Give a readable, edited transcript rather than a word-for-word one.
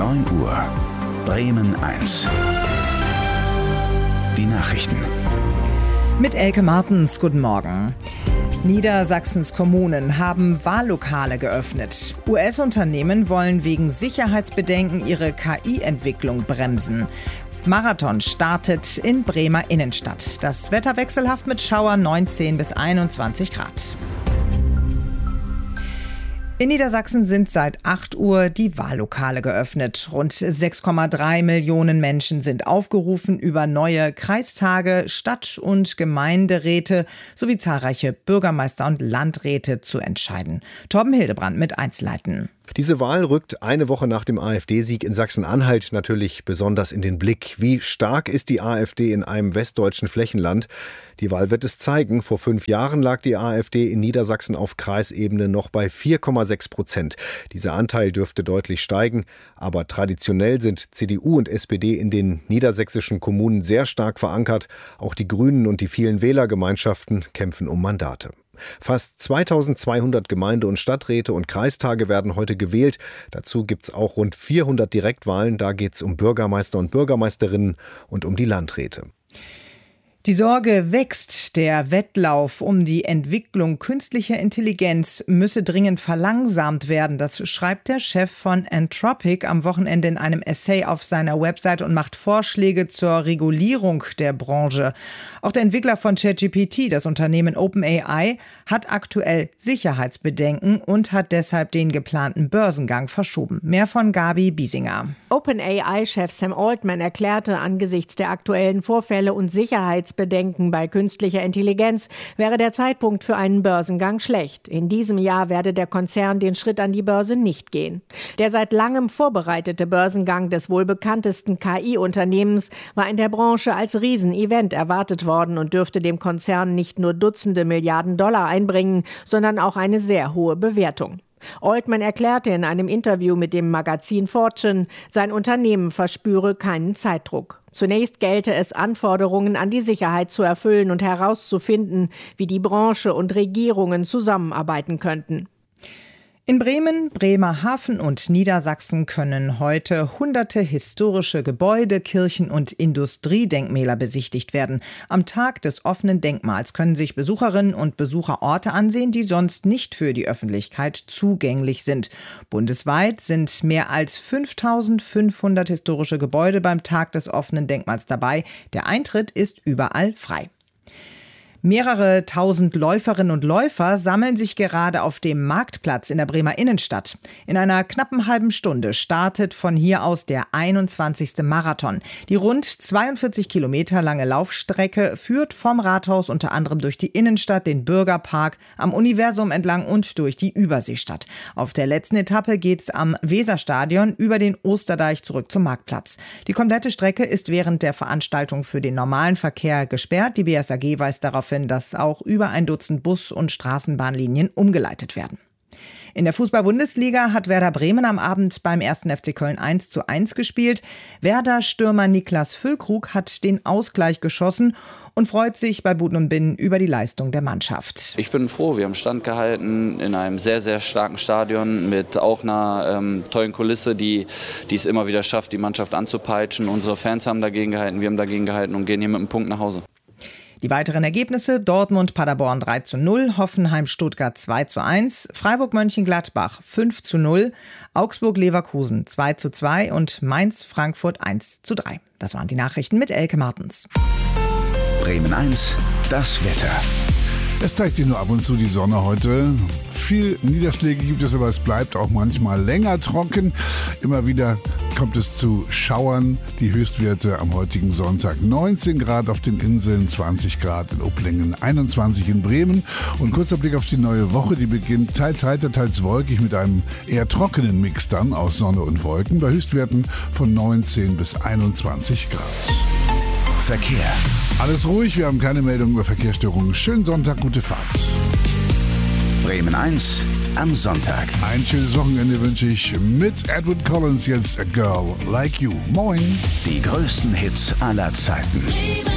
9 Uhr. Bremen 1. Die Nachrichten. Mit Elke Martens, guten Morgen. Niedersachsens Kommunen haben Wahllokale geöffnet. US-Unternehmen wollen wegen Sicherheitsbedenken ihre KI-Entwicklung bremsen. Marathon startet in Bremer Innenstadt. Das Wetter wechselhaft mit Schauer 19 bis 21 Grad. In Niedersachsen sind seit 8 Uhr die Wahllokale geöffnet. Rund 6,3 Millionen Menschen sind aufgerufen, über neue Kreistage, Stadt- und Gemeinderäte sowie zahlreiche Bürgermeister und Landräte zu entscheiden. Torben Hildebrand mit Einzelheiten. Diese Wahl rückt eine Woche nach dem AfD-Sieg in Sachsen-Anhalt natürlich besonders in den Blick. Wie stark ist die AfD in einem westdeutschen Flächenland? Die Wahl wird es zeigen. Vor 5 Jahren lag die AfD in Niedersachsen auf Kreisebene noch bei 4,6%. Dieser Anteil dürfte deutlich steigen. Aber traditionell sind CDU und SPD in den niedersächsischen Kommunen sehr stark verankert. Auch die Grünen und die vielen Wählergemeinschaften kämpfen um Mandate. Fast 2200 Gemeinde- und Stadträte und Kreistage werden heute gewählt. Dazu gibt es auch rund 400 Direktwahlen. Da geht es um Bürgermeister und Bürgermeisterinnen und um die Landräte. Die Sorge wächst. Der Wettlauf um die Entwicklung künstlicher Intelligenz müsse dringend verlangsamt werden. Das schreibt der Chef von Anthropic am Wochenende in einem Essay auf seiner Website und macht Vorschläge zur Regulierung der Branche. Auch der Entwickler von ChatGPT, das Unternehmen OpenAI, hat aktuell Sicherheitsbedenken und hat deshalb den geplanten Börsengang verschoben. Mehr von Gabi Biesinger. OpenAI-Chef Sam Altman erklärte, angesichts der aktuellen Vorfälle und Sicherheitsbedenken bei künstlicher Intelligenz wäre der Zeitpunkt für einen Börsengang schlecht. In diesem Jahr werde der Konzern den Schritt an die Börse nicht gehen. Der seit langem vorbereitete Börsengang des wohl bekanntesten KI-Unternehmens war in der Branche als Riesenevent erwartet worden und dürfte dem Konzern nicht nur Dutzende Milliarden Dollar einbringen, sondern auch eine sehr hohe Bewertung. Altman erklärte in einem Interview mit dem Magazin Fortune, sein Unternehmen verspüre keinen Zeitdruck. Zunächst gelte es, Anforderungen an die Sicherheit zu erfüllen und herauszufinden, wie die Branche und Regierungen zusammenarbeiten könnten. In Bremen, Bremerhaven und Niedersachsen können heute hunderte historische Gebäude, Kirchen und Industriedenkmäler besichtigt werden. Am Tag des offenen Denkmals können sich Besucherinnen und Besucher Orte ansehen, die sonst nicht für die Öffentlichkeit zugänglich sind. Bundesweit sind mehr als 5.500 historische Gebäude beim Tag des offenen Denkmals dabei. Der Eintritt ist überall frei. Mehrere tausend Läuferinnen und Läufer sammeln sich gerade auf dem Marktplatz in der Bremer Innenstadt. In einer knappen halben Stunde startet von hier aus der 21. Marathon. Die rund 42 Kilometer lange Laufstrecke führt vom Rathaus unter anderem durch die Innenstadt, den Bürgerpark, am Universum entlang und durch die Überseestadt. Auf der letzten Etappe geht's am Weserstadion über den Osterdeich zurück zum Marktplatz. Die komplette Strecke ist während der Veranstaltung für den normalen Verkehr gesperrt. Die BSAG weist darauf hin, dass auch über ein Dutzend Bus- und Straßenbahnlinien umgeleitet werden. In der Fußball-Bundesliga hat Werder Bremen am Abend beim 1. FC Köln 1:1 gespielt. Werder-Stürmer Niklas Füllkrug hat den Ausgleich geschossen und freut sich bei Buden und Binnen über die Leistung der Mannschaft. Ich bin froh, wir haben standgehalten in einem sehr, sehr starken Stadion mit auch einer tollen Kulisse, die es immer wieder schafft, die Mannschaft anzupeitschen. Unsere Fans haben dagegen gehalten, wir haben dagegen gehalten und gehen hier mit einem Punkt nach Hause. Die weiteren Ergebnisse: Dortmund-Paderborn 3:0, Hoffenheim-Stuttgart 2:1, Freiburg-Mönchengladbach 5:0, Augsburg-Leverkusen 2:2 und Mainz-Frankfurt 1:3. Das waren die Nachrichten mit Elke Martens. Bremen 1, das Wetter. Es zeigt sich nur ab und zu die Sonne heute. Viel Niederschläge gibt es, aber es bleibt auch manchmal länger trocken. Immer wieder kommt es zu Schauern. Die Höchstwerte am heutigen Sonntag 19 Grad auf den Inseln, 20 Grad in Upplingen, 21 in Bremen. Und kurzer Blick auf die neue Woche, die beginnt teils heiter, teils wolkig mit einem eher trockenen Mix dann aus Sonne und Wolken bei Höchstwerten von 19 bis 21 Grad. Verkehr. Alles ruhig, wir haben keine Meldung über Verkehrsstörungen. Schönen Sonntag, gute Fahrt. Bremen 1 am Sonntag. Ein schönes Wochenende wünsche ich mit Edward Collins, jetzt A Girl Like You. Moin. Die größten Hits aller Zeiten.